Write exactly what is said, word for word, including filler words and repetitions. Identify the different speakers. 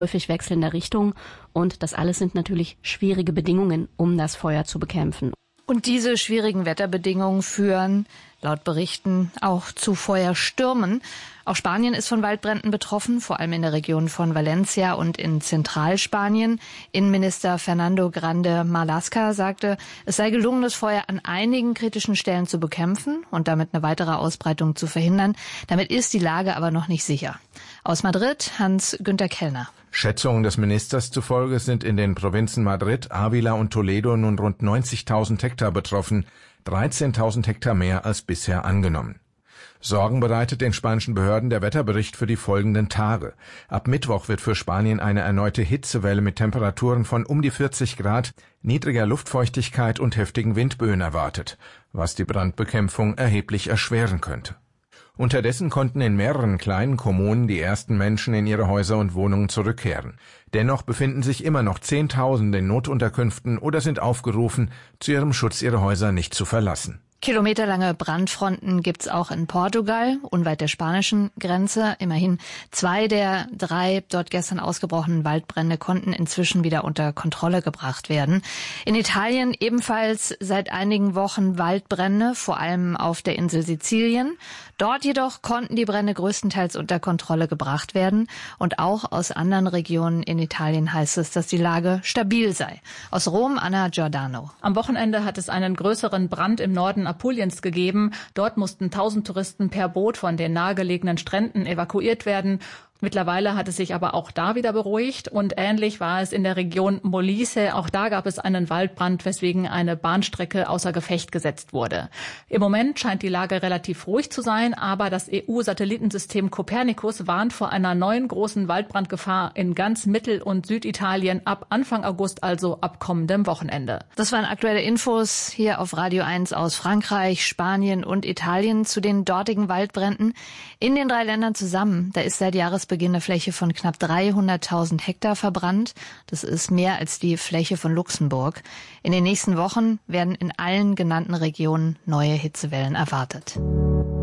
Speaker 1: häufig wechselnder Richtung. Und das alles sind natürlich schwierige Bedingungen, um das Feuer zu bekämpfen.
Speaker 2: Und diese schwierigen Wetterbedingungen führen laut Berichten auch zu Feuerstürmen. Auch Spanien ist von Waldbränden betroffen, vor allem in der Region von Valencia und in Zentralspanien. Innenminister Fernando Grande Marlaska sagte, es sei gelungen, das Feuer an einigen kritischen Stellen zu bekämpfen und damit eine weitere Ausbreitung zu verhindern. Damit ist die Lage aber noch nicht sicher. Aus Madrid Hans-Günter Kellner.
Speaker 3: Schätzungen des Ministers zufolge sind in den Provinzen Madrid, Ávila und Toledo nun rund neunzigtausend Hektar betroffen, dreizehntausend Hektar mehr als bisher angenommen. Sorgen bereitet den spanischen Behörden der Wetterbericht für die folgenden Tage. Ab Mittwoch wird für Spanien eine erneute Hitzewelle mit Temperaturen von um die vierzig Grad, niedriger Luftfeuchtigkeit und heftigen Windböen erwartet, was die Brandbekämpfung erheblich erschweren könnte. Unterdessen konnten in mehreren kleinen Kommunen die ersten Menschen in ihre Häuser und Wohnungen zurückkehren. Dennoch befinden sich immer noch Zehntausende in Notunterkünften oder sind aufgerufen, zu ihrem Schutz ihre Häuser nicht zu verlassen.
Speaker 2: Kilometerlange Brandfronten gibt's auch in Portugal, unweit der spanischen Grenze. Immerhin zwei der drei dort gestern ausgebrochenen Waldbrände konnten inzwischen wieder unter Kontrolle gebracht werden. In Italien ebenfalls seit einigen Wochen Waldbrände, vor allem auf der Insel Sizilien. Dort jedoch konnten die Brände größtenteils unter Kontrolle gebracht werden. Und auch aus anderen Regionen in Italien heißt es, dass die Lage stabil sei. Aus Rom, Anna Giordano.
Speaker 4: Am Wochenende hat es einen größeren Brand im Norden Apuliens gegeben. Dort mussten tausend Touristen per Boot von den nahegelegenen Stränden evakuiert werden. Mittlerweile hat es sich aber auch da wieder beruhigt und ähnlich war es in der Region Molise. Auch da gab es einen Waldbrand, weswegen eine Bahnstrecke außer Gefecht gesetzt wurde. Im Moment scheint die Lage relativ ruhig zu sein, aber das E U-Satellitensystem Copernicus warnt vor einer neuen großen Waldbrandgefahr in ganz Mittel- und Süditalien ab Anfang August, also ab kommendem Wochenende.
Speaker 2: Das waren aktuelle Infos hier auf Radio eins aus Frankreich, Spanien und Italien zu den dortigen Waldbränden. In den drei Ländern zusammen, da ist seit Jahresbeginn eine Fläche von knapp dreihunderttausend Hektar verbrannt. Das ist mehr als die Fläche von Luxemburg. In den nächsten Wochen werden in allen genannten Regionen neue Hitzewellen erwartet.